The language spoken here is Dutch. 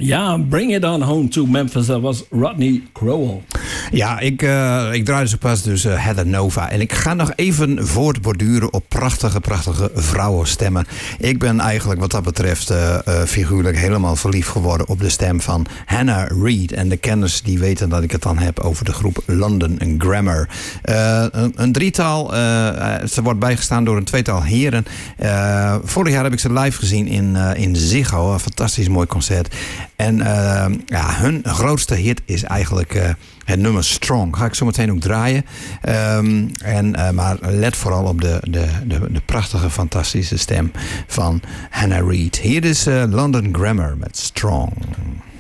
Ja, Bring It On Home to Memphis. Dat was Rodney Crowell. Ja, ik draaide zo pas dus Heather Nova. En ik ga nog even voortborduren op prachtige vrouwenstemmen. Ik ben eigenlijk wat dat betreft figuurlijk helemaal verliefd geworden op de stem van Hannah Reid. En de kenners die weten dat ik het dan heb over de groep London Grammar. Een drietal. Ze wordt bijgestaan door een tweetal heren. Vorig jaar heb ik ze live gezien in Ziggo. Een fantastisch mooi concert. En hun grootste hit is eigenlijk het nummer Strong. Ga ik zo meteen ook draaien. Maar let vooral op de prachtige, fantastische stem van Hannah Reid. Hier is London Grammar met Strong.